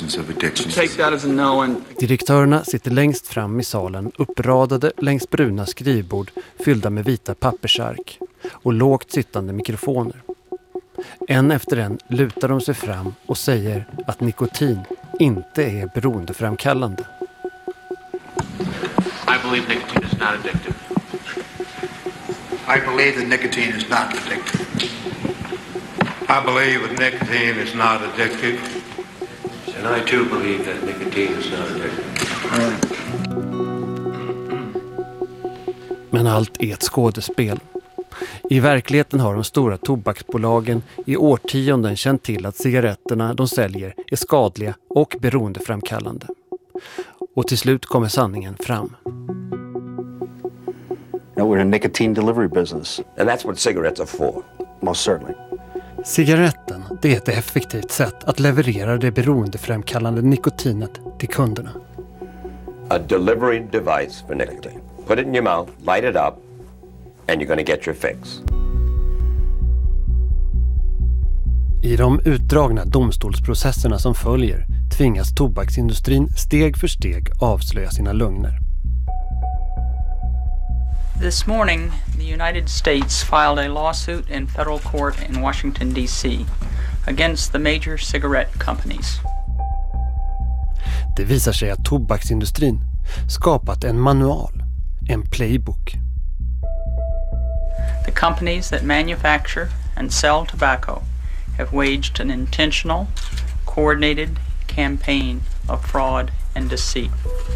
business of addiction. Take that as a no and... Direktörerna sitter längst fram i salen, uppradade längs bruna skrivbord fyllda med vita pappersark och lågt sittande mikrofoner. En efter en lutar de sig fram och säger att nikotin inte är beroendeframkallande. I believe nicotine is not addictive. I believe that nicotine is not addictive. I believe that nicotine is not addictive. And I too believe that nicotine is not addictive. Men allt är ett skådespel. I verkligheten har de stora tobaksbolagen i årtionden känt till att cigaretterna de säljer är skadliga och beroendeframkallande. Och till slut kommer sanningen fram. We're a nicotine delivery business. And that's what cigarettes are for. Most certainly. Cigaretten, det är ett effektivt sätt att leverera det beroendeframkallande nikotinet till kunderna. A delivery device for nicotine. Put it in your mouth, light it up, and you're going to get your fix. I de utdragna domstolsprocesserna som följer tvingas tobaksindustrin steg för steg avslöja sina lögner. This morning, the United States filed a lawsuit in federal court in Washington, D.C. against the major cigarette companies. Det visar sig att tobaksindustrin skapat en manual, en playbook. The companies that manufacture and sell tobacco have waged an intentional, coordinated campaign of fraud and deceit.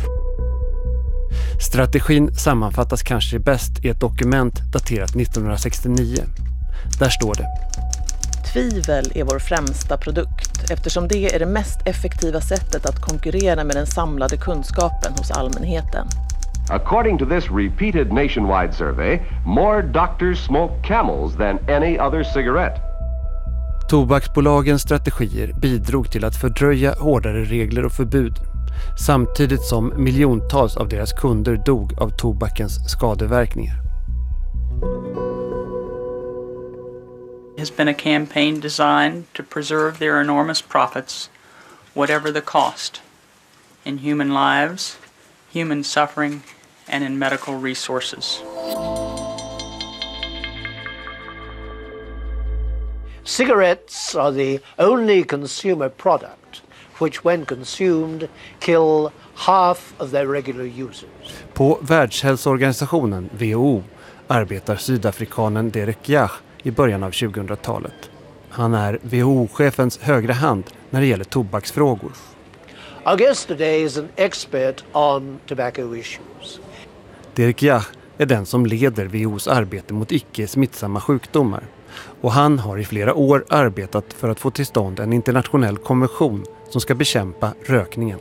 Strategin sammanfattas kanske bäst i ett dokument daterat 1969. Där står det: Tvivel är vår främsta produkt eftersom det är det mest effektiva sättet att konkurrera med den samlade kunskapen hos allmänheten. According to this repeated nationwide survey, more doctors smoke Camels than any other cigarette. Tobaksbolagens strategier bidrog till att fördröja hårdare regler och förbud, samtidigt som miljontals av deras kunder dog av tobakens skadeverkningar. It has been a campaign designed to preserve their enormous profits, whatever the cost, in human lives, human suffering, and in medical resources. Cigarettes are the only consumer product which, when consumed, kill half of their regular users. På Världshälsoorganisationen, WHO, arbetar sydafrikanen Derek Jach i början av 2000-talet. Han är WHO-chefens högra hand när det gäller tobaksfrågor. Our guest today is an expert on tobacco issues. Derek Jach är den som leder WHO:s arbete mot icke-smittsamma sjukdomar. Och han har i flera år arbetat för att få till stånd en internationell konvention som ska bekämpa rökningen.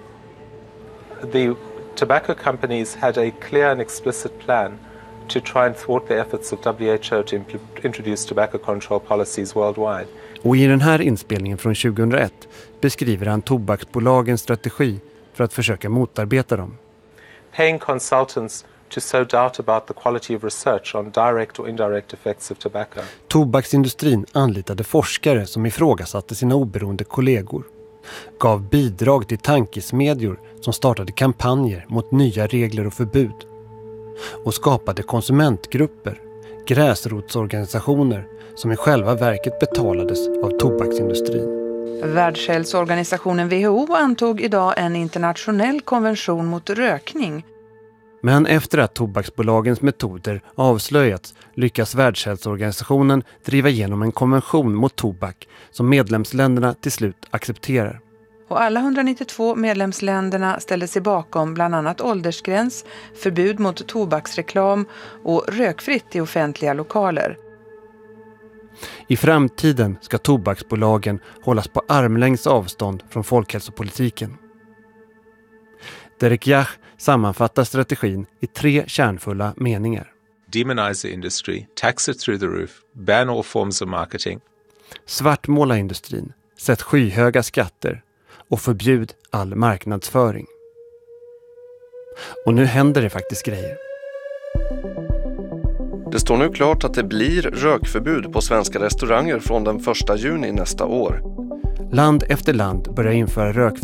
The tobacco companies had a clear and explicit plan to try and thwart the efforts of WHO to introduce tobacco control policies worldwide. Och i den här inspelningen från 2001 beskriver han tobaksbolagens strategi för att försöka motarbeta dem. Paying consultants to sow doubt about the quality of research on direct or indirect effects of tobacco. Tobaksindustrin anlitade forskare som ifrågasatte sina oberoende kollegor, gav bidrag till tankesmedjor som startade kampanjer mot nya regler och förbud och skapade konsumentgrupper, gräsrotsorganisationer som i själva verket betalades av tobaksindustrin. Världshälsoorganisationen WHO antog idag en internationell konvention mot rökning. Men efter att tobaksbolagens metoder avslöjats lyckas Världshälsoorganisationen driva igenom en konvention mot tobak som medlemsländerna till slut accepterar. Och alla 192 medlemsländerna ställde sig bakom bland annat åldersgräns, förbud mot tobaksreklam och rökfritt i offentliga lokaler. I framtiden ska tobaksbolagen hållas på armlängds avstånd från folkhälsopolitiken. Derek Jach sammanfattar strategin i 3 kärnfulla meningar. Demonize the industry, tax it through the roof, ban all forms of marketing. Svartmåla industrin, sätt skyhöga skatter och förbjud all marknadsföring. Och nu händer det faktiskt grejer. Det står nu klart att det blir rökförbud på svenska restauranger från den 1 juni nästa år. Land efter land börjar införa rökförbud